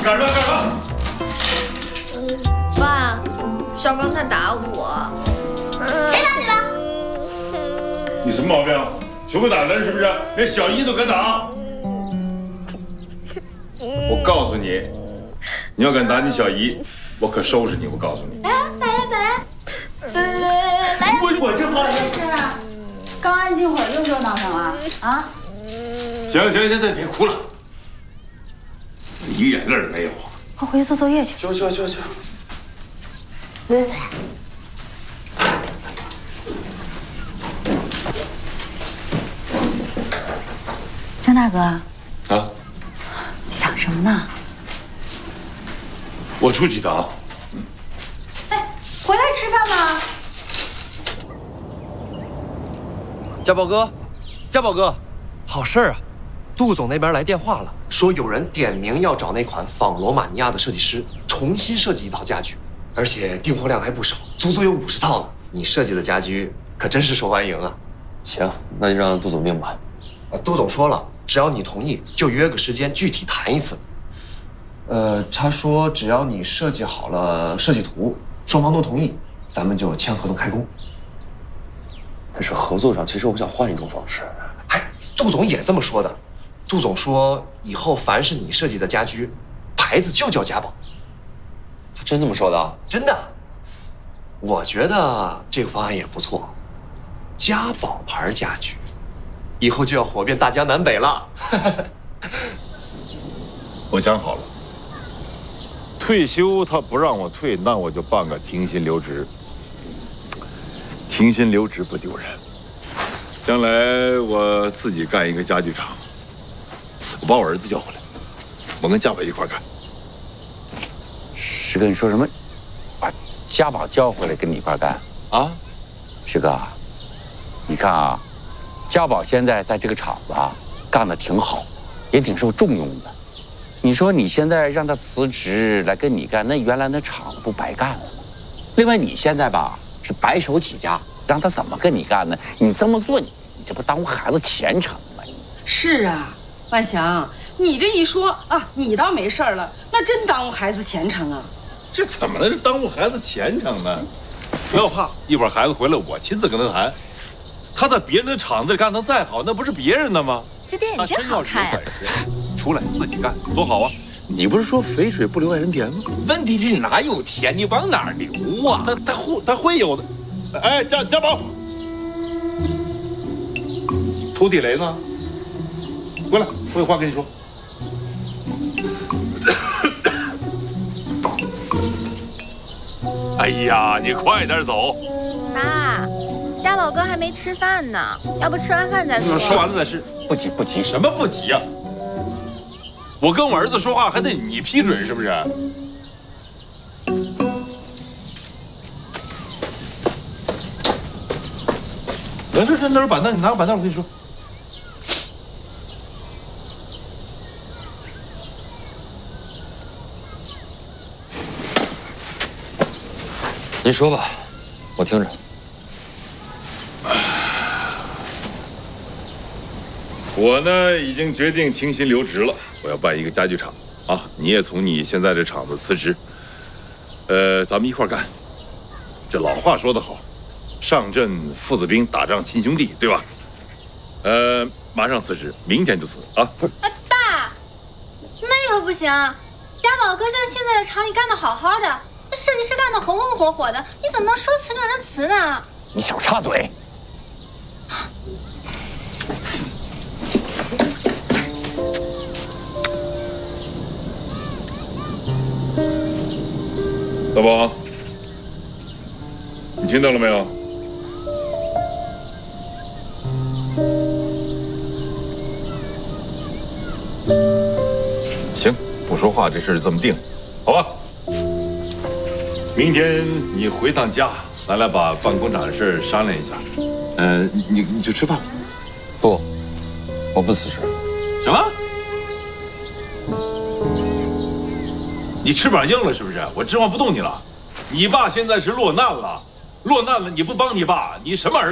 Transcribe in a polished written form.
干什么？ 爸，小刚他打我。 谁打你了？ 你什么毛病？学会打人是不是？连小姨都敢打？我告诉你，你要敢打你小姨，我可收拾你！我告诉你。 来， 我就怕你。 是啊，刚安静会儿又热闹上了啊！ 行了，别哭了，一个眼泪都没有。 我回去做作业去。 去。 江大哥， 啊， 想什么呢？ 我出去的啊。 哎，回来吃饭吗？ 家宝哥，好事儿啊！杜总那边来电话了，说有人点名要找那款仿罗马尼亚的设计师重新设计一套家具，而且订货量还不少，足足有50套呢。你设计的家居可真是受欢迎啊！ 行，那就让杜总定吧。 杜总说了，只要你同意，就约个时间具体谈一次。他说只要你设计好了设计图，双方都同意，咱们就签合同开工。 但是合作上，其实我想换一种方式。 哎，杜总也这么说的。杜总说，以后凡是你设计的家居，牌子就叫家宝。 他真这么说的？ 真的。我觉得这个方案也不错，家宝牌家居，以后就要火遍大江南北了。 我想好了，退休他不让我退，那我就办个停薪留职。停薪留职不丢人，将来我自己干一个家具厂，我把我儿子叫回来，我跟家宝一块干。 师哥，你说什么？把家宝叫回来跟你一块干啊？ 师哥，你看啊，家宝现在在这个厂子啊干得挺好，也挺受重用的。你说你现在让他辞职来跟你干，那原来那厂子不白干了吗？另外你现在吧是白手起家，让他怎么跟你干呢？你这么做，你这不耽误孩子前程吗？ 是啊，万祥，你这一说啊，你倒没事了，那真耽误孩子前程啊。 这怎么能是耽误孩子前程呢？不要怕，一会儿孩子回来，我亲自跟他谈。他在别人的厂子里干得再好，那不是别人的吗？ 这电影真好看呀！ 出来自己干，多好啊！ 你不是说肥水不流外人田吗？问题是你哪有田？你往哪儿流啊？ 他会有的。哎，家宝，涂地雷呢？过来，我有话跟你说。哎呀，你快点走！ 爸，家宝哥还没吃饭呢，要不吃完饭再说。 说完了再吃。 不急， 什么不急呀？我跟我儿子说话还得你批准，是不是？来，那有板凳，你拿个板凳，我跟你说。 您说吧，我听着。 我呢已经决定停薪留职了，我要办一个家具厂啊！你也从你现在这厂子辞职，咱们一块干。这老话说得好，上阵父子兵，打仗亲兄弟，对吧？马上辞职，明天就辞啊！ 哎，爸，那可不行，家宝哥现在的厂里干得好好的，设计师干得红红火火的，你怎么能说辞就让人辞呢？ 你少插嘴。 大宝，你听到了没有？行，不说话，这事就这么定了，好吧？明天你回趟家，咱俩把办工厂的事商量一下。你去吃饭吧。 不，我不辞职。 什么？你翅膀硬了是不是？我指望不动你了。你爸现在是落难了，你不帮你爸，你什么儿子？